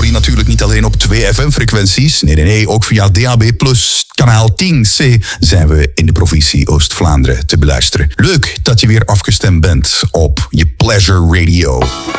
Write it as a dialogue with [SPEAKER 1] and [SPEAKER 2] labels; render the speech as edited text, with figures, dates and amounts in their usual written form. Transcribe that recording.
[SPEAKER 1] jullie natuurlijk niet alleen op 2 FM-frequenties. Nee, ook via DAB+, kanaal 10C zijn we in de provincie Oost-Vlaanderen te beluisteren. Leuk dat je weer afgestemd bent op je Pleasure Radio.